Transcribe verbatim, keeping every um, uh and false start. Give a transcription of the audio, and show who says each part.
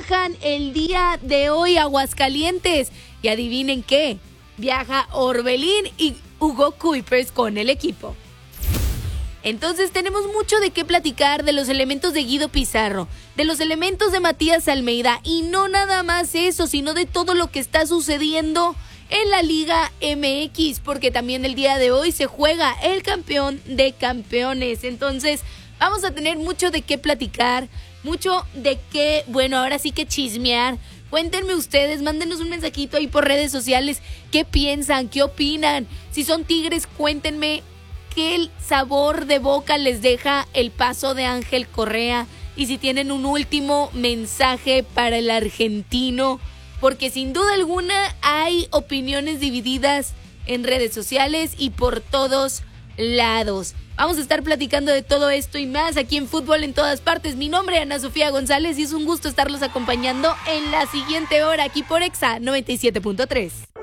Speaker 1: viajan el día de hoy a Aguascalientes. Y adivinen qué, viaja Orbelín y Hugo Kuipers con el equipo. Entonces tenemos mucho de qué platicar de los elementos de Guido Pizarro, de los elementos de Matías Almeida y no nada más eso, sino de todo lo que está sucediendo en la Liga M X, porque también el día de hoy se juega el campeón de campeones. Entonces vamos a tener mucho de qué platicar, mucho de qué, bueno, ahora sí que chismear. Cuéntenme ustedes, mándenos un mensajito ahí por redes sociales, qué piensan, qué opinan. Si son Tigres, cuéntenme qué sabor de boca les deja el paso de Ángel Correa y si tienen un último mensaje para el argentino, porque sin duda alguna hay opiniones divididas en redes sociales y por todos lados. Vamos a estar platicando de todo esto y más aquí en Fútbol en Todas Partes. Mi nombre es Ana Sofía González y es un gusto estarlos acompañando en la siguiente hora aquí por Exa noventa y siete punto tres.